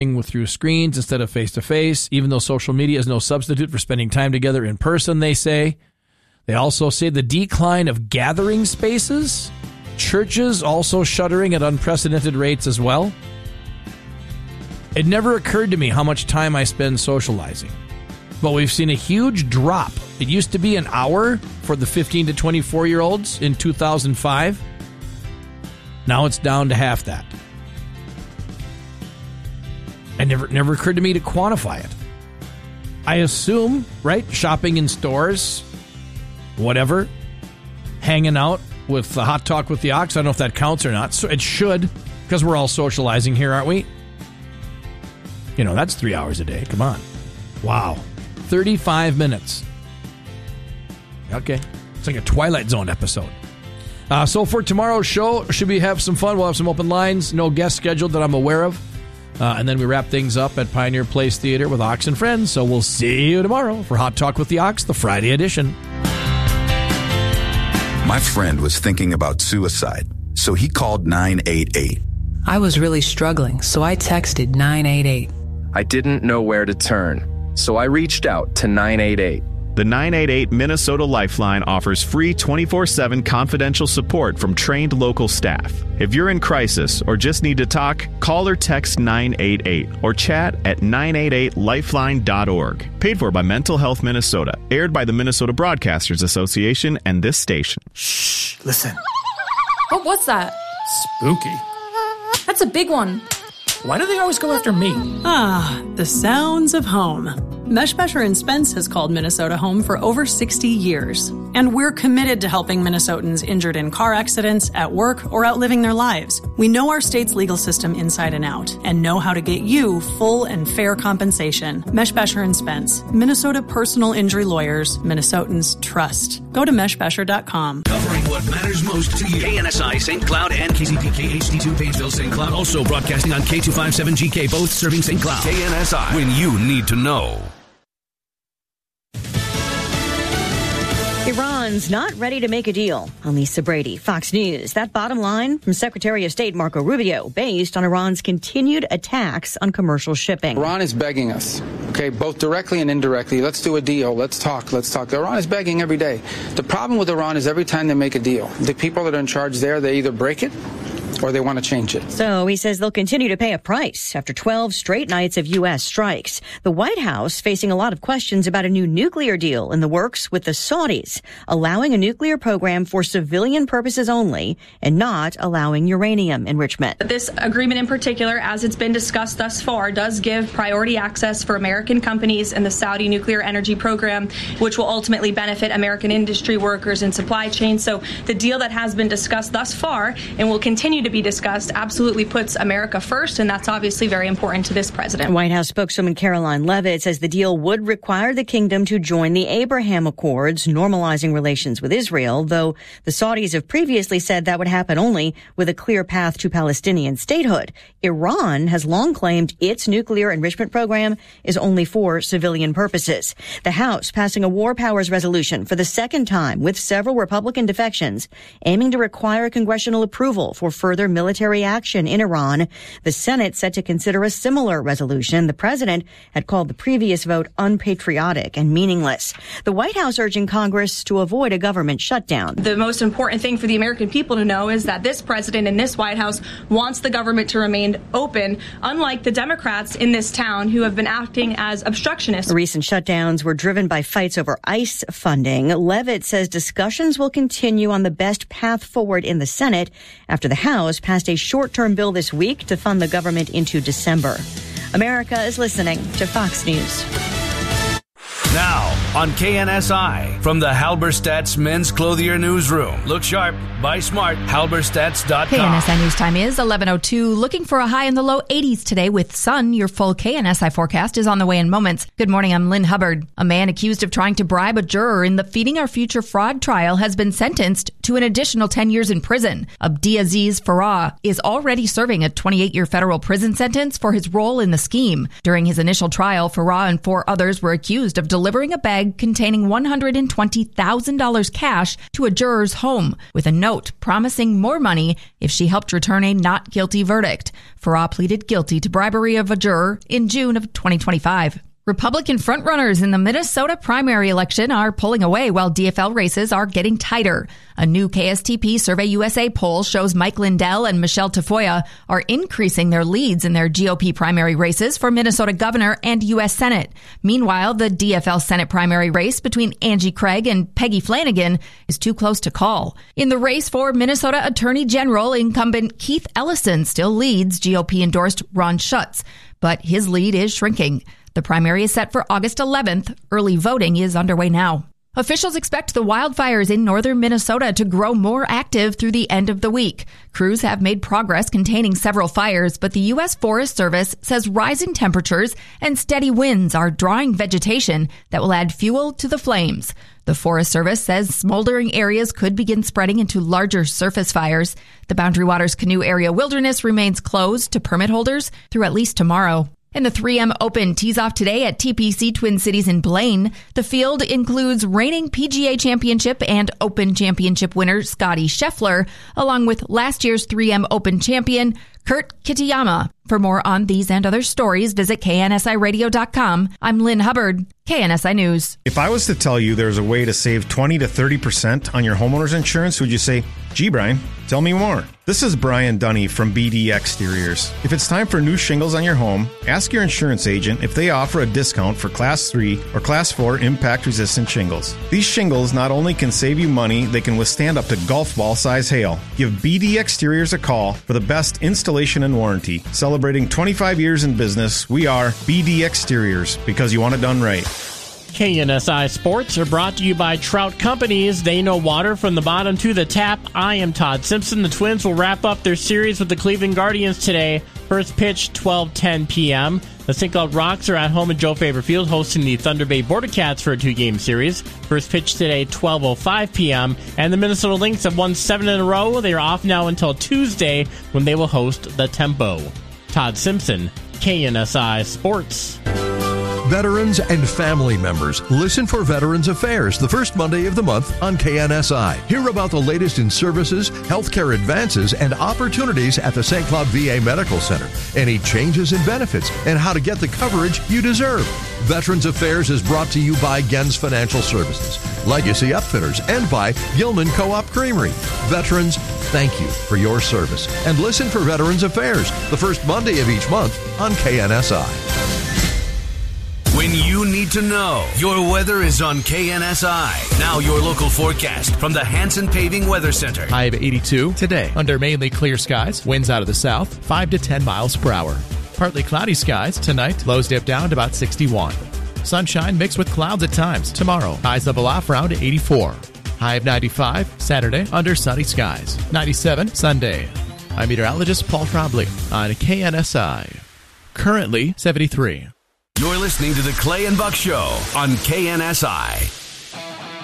through screens instead of face-to-face, even though social media is no substitute for spending time together in person, they say. They also say the decline of gathering spaces, churches also shuttering at unprecedented rates as well. It never occurred to me how much time I spend socializing, but we've seen a huge drop. It used to be an hour for the 15 to 24-year-olds in 2005. Now it's down to half that. It never occurred to me to quantify it. I assume, right, shopping in stores, whatever, hanging out with the Hot Talk with the Ox. I don't know if that counts or not. So it should, because we're all socializing here, aren't we? You know, that's 3 hours a day. Come on. Wow. 35 minutes. Okay. It's like a Twilight Zone episode. So for tomorrow's show, should we have some fun? We'll have some open lines. No guests scheduled that I'm aware of. And then we wrap things up at Pioneer Place Theater with Ox and Friends. So we'll see you tomorrow for Hot Talk with the Ox, the Friday edition. My friend was thinking about suicide, so he called 988. I was really struggling, so I texted 988. I didn't know where to turn, so I reached out to 988. The 988 Minnesota Lifeline offers free 24/7 confidential support from trained local staff. If you're in crisis or just need to talk, call or text 988 or chat at 988lifeline.org. Paid for by Mental Health Minnesota. Aired by the Minnesota Broadcasters Association and this station. Shh, listen. Oh, what's that? Spooky. That's a big one. Why do they always go after me? The sounds of home. Meshbesher & Spence has called Minnesota home for over 60 years. And we're committed to helping Minnesotans injured in car accidents, at work, or out living their lives. We know our state's legal system inside and out, and know how to get you full and fair compensation. Meshbesher & Spence, Minnesota personal injury lawyers Minnesotans trust. Go to meshbesher.com. Covering what matters most to you. KNSI St. Cloud and KCPK HD2 Painesville St. Cloud. Also broadcasting on K257GK, both serving St. Cloud. KNSI, when you need to know. Iran's not ready to make a deal. I'm Lisa Brady, Fox News. That bottom line from Secretary of State Marco Rubio, based on Iran's continued attacks on commercial shipping. Iran is begging us, okay, both directly and indirectly. Let's do a deal. Let's talk. Iran is begging every day. The problem with Iran is every time they make a deal, the people that are in charge there, they either break it or they want to change it. So he says they'll continue to pay a price after 12 straight nights of U.S. strikes. The White House facing a lot of questions about a new nuclear deal in the works with the Saudis, allowing a nuclear program for civilian purposes only and not allowing uranium enrichment. This agreement in particular, as it's been discussed thus far, does give priority access for American companies in the Saudi nuclear energy program, which will ultimately benefit American industry workers and supply chains. So the deal that has been discussed thus far and will continue to be discussed absolutely puts America first, and that's obviously very important to this president. White House spokeswoman Caroline Leavitt says the deal would require the kingdom to join the Abraham Accords, normalizing relations with Israel, though the Saudis have previously said that would happen only with a clear path to Palestinian statehood. Iran has long claimed its nuclear enrichment program is only for civilian purposes. The House passing a war powers resolution for the second time with several Republican defections, aiming to require congressional approval for further military action in Iran. The Senate set to consider a similar resolution. The president had called the previous vote unpatriotic and meaningless. The White House urging Congress to avoid a government shutdown. The most important thing for the American people to know is that this president and this White House wants the government to remain open, unlike the Democrats in this town who have been acting as obstructionists. Recent shutdowns were driven by fights over ICE funding. Leavitt says discussions will continue on the best path forward in the Senate after the House passed a short-term bill this week to fund the government into December. America is listening to Fox News. Now on KNSI from the Halberstadt's Men's Clothier Newsroom. Look sharp, buy smart, halberstadts.com. KNSI News Time is 11:02. Looking for a high in the low 80s today with sun. Your full KNSI forecast is on the way in moments. Good morning, I'm Lynn Hubbard. A man accused of trying to bribe a juror in the Feeding Our Future fraud trial has been sentenced to an additional 10 years in prison. Abdiaziz Farah is already serving a 28-year federal prison sentence for his role in the scheme. During his initial trial, Farah and 4 others were accused of delivering a bag bag containing $120,000 cash to a juror's home with a note promising more money if she helped return a not guilty verdict. Farah pleaded guilty to bribery of a juror in June of 2025. Republican frontrunners in the Minnesota primary election are pulling away while DFL races are getting tighter. A new KSTP Survey USA poll shows Mike Lindell and Michelle Tafoya are increasing their leads in their GOP primary races for Minnesota governor and U.S. Senate. Meanwhile, the DFL Senate primary race between Angie Craig and Peggy Flanagan is too close to call. In the race for Minnesota Attorney General, incumbent Keith Ellison still leads GOP-endorsed Ron Schutz, but his lead is shrinking. The primary is set for August 11th. Early voting is underway now. Officials expect the wildfires in northern Minnesota to grow more active through the end of the week. Crews have made progress containing several fires, but the U.S. Forest Service says rising temperatures and steady winds are drawing vegetation that will add fuel to the flames. The Forest Service says smoldering areas could begin spreading into larger surface fires. The Boundary Waters Canoe Area Wilderness remains closed to permit holders through at least tomorrow. And the 3M Open tees off today at TPC Twin Cities in Blaine. The field includes reigning PGA Championship and Open Championship winner Scottie Scheffler, along with last year's 3M Open champion Kurt Kitayama. For more on these and other stories, visit KNSIRadio.com. I'm Lynn Hubbard, KNSI News. If I was to tell you there's a way to save 20 to 30% on your homeowner's insurance, would you say, gee, Brian, tell me more? This is Brian Dunny from BD Exteriors. If it's time for new shingles on your home, ask your insurance agent if they offer a discount for Class 3 or Class 4 impact-resistant shingles. These shingles not only can save you money, they can withstand up to golf ball size hail. Give BD Exteriors a call for the best installation and warranty. Celebrating 25 years in business, we are BD Exteriors, because you want it done right. KNSI Sports are brought to you by Trout Companies. They know water from the bottom to the tap. I am Todd Simpson. The Twins will wrap up their series with the Cleveland Guardians today. First pitch, 12:10 p.m. The St. Cloud Rocks are at home at Joe Faber Field hosting the Thunder Bay Border Cats for a two-game series. First pitch today, 12:05 p.m. And the Minnesota Lynx have won 7 in a row. They are off now until Tuesday when they will host the Tempo. Todd Simpson, KNSI Sports. Veterans and family members, listen for Veterans Affairs the first Monday of the month on KNSI. Hear about the latest in services, healthcare advances, and opportunities at the St. Cloud VA Medical Center. Any changes in benefits and how to get the coverage you deserve. Veterans Affairs is brought to you by Gens Financial Services, Legacy Upfitters, and by Gilman Co-op Creamery. Veterans, thank you for your service. And listen for Veterans Affairs the first Monday of each month on KNSI. When you need to know, your weather is on KNSI. Now your local forecast from the Hanson Paving Weather Center. High of 82 today. Under mainly clear skies. Winds out of the south, 5 to 10 miles per hour. Partly cloudy skies tonight. Lows dip down to about 61. Sunshine mixed with clouds at times. Tomorrow, highs level off around 84. High of 95 Saturday. Under sunny skies. 97 Sunday. I'm meteorologist Paul Trombley on KNSI. Currently 73. You're listening to the Clay and Buck Show on KNSI.